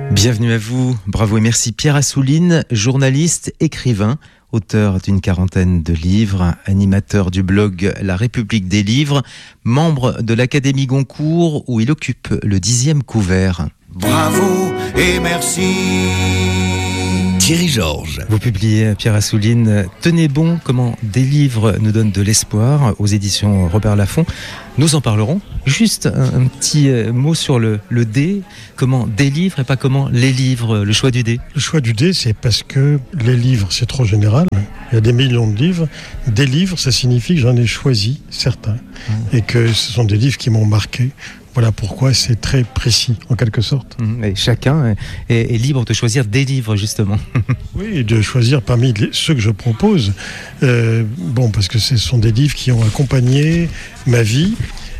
Bienvenue à vous, bravo et merci Pierre Assouline, journaliste, écrivain, auteur d'une quarantaine de livres, animateur du blog La République des livres, membre de l'Académie Goncourt où il occupe le 10e couvert. Bravo et merci. Thierry Georges. Vous publiez, Pierre Assouline, Tenez bon, comment des livres nous donnent de l'espoir, aux éditions Robert Laffont. Nous en parlerons. Juste un petit mot sur le D. Comment des livres et pas comment les livres, le choix du D. Le choix du D, c'est parce que les livres, c'est trop général. Il y a des millions de livres. Des livres, ça signifie que j'en ai choisi certains. Et que ce sont des livres qui m'ont marqué. Voilà pourquoi c'est très précis, en quelque sorte. Et chacun est libre de choisir des livres, justement. Oui, et de choisir parmi ceux que je propose. Parce que ce sont des livres qui ont accompagné ma vie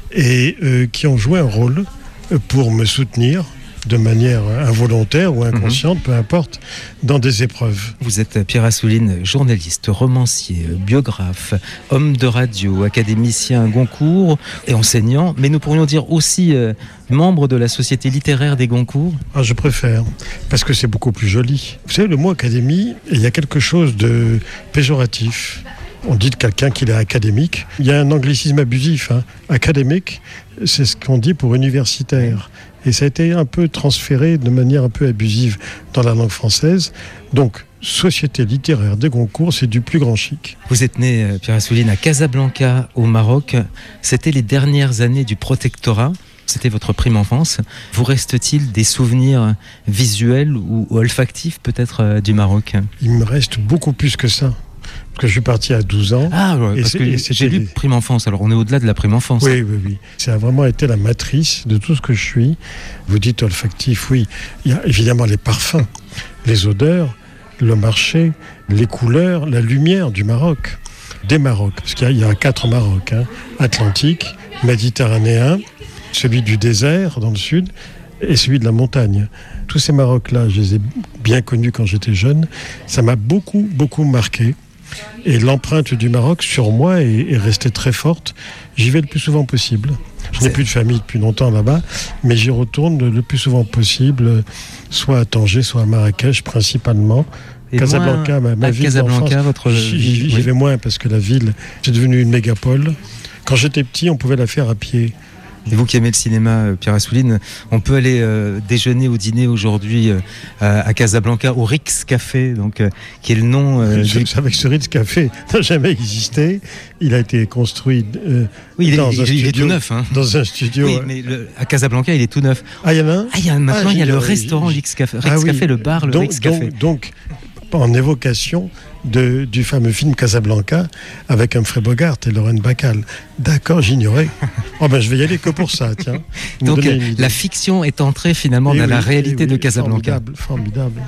et qui ont joué un rôle pour me soutenir de manière involontaire ou inconsciente, peu importe, dans des épreuves. Vous êtes Pierre Assouline, journaliste, romancier, biographe, homme de radio, académicien Goncourt et enseignant, mais nous pourrions dire aussi membre de la Société littéraire des Goncourt. Ah, je préfère, parce que c'est beaucoup plus joli. Vous savez, le mot académie, il y a quelque chose de péjoratif. On dit de quelqu'un qu'il est académique. Il y a un anglicisme abusif. Académique, c'est ce qu'on dit pour universitaire. Et ça a été un peu transféré de manière un peu abusive dans la langue française. Donc, Société littéraire des Goncourt, c'est du plus grand chic. Vous êtes né, Pierre Assouline, à Casablanca, au Maroc. C'était les dernières années du protectorat. C'était votre prime enfance. Vous reste-t-il des souvenirs visuels ou olfactifs, peut-être, du Maroc ? Il me reste beaucoup plus que ça. Parce que je suis parti à 12 ans. Ah, ouais, parce que j'ai lu prime enfance, alors on est au-delà de la prime enfance. Oui. Ça a vraiment été la matrice de tout ce que je suis. Vous dites olfactif, oui. Il y a évidemment les parfums, les odeurs, le marché, les couleurs, la lumière du Maroc. Des Marocs, parce qu'il y a 4 Marocs. Atlantique, méditerranéen, celui du désert dans le sud et celui de la montagne. Tous ces Marocs-là, je les ai bien connus quand j'étais jeune. Ça m'a beaucoup, beaucoup marqué. Et l'empreinte du Maroc sur moi est restée très forte. J'y vais le plus souvent possible. Je n'ai plus de famille depuis longtemps là-bas, mais j'y retourne le plus souvent possible, soit à Tanger, soit à Marrakech principalement. Et Casablanca, ma ville d'enfance, j'y vais moins parce que la ville, c'est devenu une mégapole. Quand j'étais petit, on pouvait la faire à pied. Et vous qui aimez le cinéma, Pierre Assouline, on peut aller déjeuner ou dîner aujourd'hui à Casablanca au Ritz Café, donc qui est le nom. Avec ce Ritz Café, n'a jamais existé. Il a été construit il est tout neuf. Dans un studio. Oui, mais à Casablanca, il est tout neuf. Ah, il y en a un. Maintenant, il y a le restaurant Ritz Café, le bar, le Ritz Café. Donc, en évocation du fameux film Casablanca avec Humphrey Bogart et Lorraine Bacall. D'accord, j'ignorais. Je vais y aller que pour ça, tiens. Donc la fiction est entrée finalement dans la réalité de Casablanca. Formidable.